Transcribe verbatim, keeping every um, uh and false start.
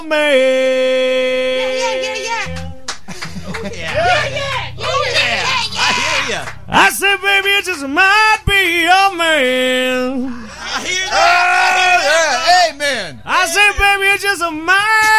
man. Yeah, yeah, yeah, yeah. Oh, yeah. Yeah, yeah, yeah, Oh, yeah, yeah. yeah, yeah. I hear ya. I said, baby, it just might be your man. I hear Oh, that. yeah. Amen. I said, baby, it just might